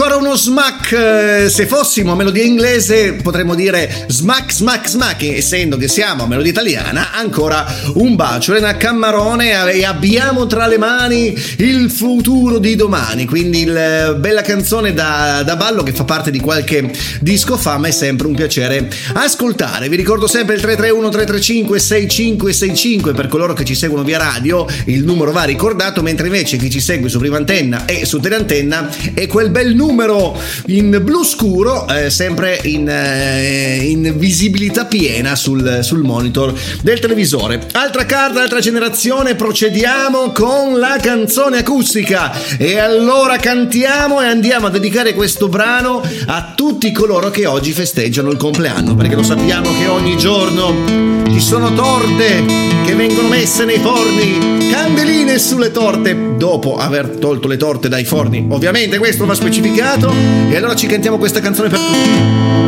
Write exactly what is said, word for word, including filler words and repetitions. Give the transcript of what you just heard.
ancora uno smack. Se fossimo a melodia inglese potremmo dire smack smack smack, essendo che siamo a melodia italiana. Ancora un bacio, Elena Cammarone, e abbiamo tra le mani il futuro di domani, quindi il bella canzone da, da ballo che fa parte di qualche disco fama. È sempre un piacere ascoltare. Vi ricordo sempre il tre tre uno tre tre cinque sei cinque sei cinque per coloro che ci seguono via radio, il numero va ricordato, mentre invece chi ci segue su prima antenna e su teleantenna è quel bel numero in blu scuro, eh, sempre in, eh, in visibilità piena sul, sul monitor del televisore. Altra carta, altra generazione, procediamo con la canzone acustica, e allora cantiamo e andiamo a dedicare questo brano a tutti coloro che oggi festeggiano il compleanno, perché lo sappiamo che ogni giorno ci sono torte che vengono messe nei forni, candeline sulle torte dopo aver tolto le torte dai forni, ovviamente questo va specificato. E allora ci cantiamo questa canzone per tutti.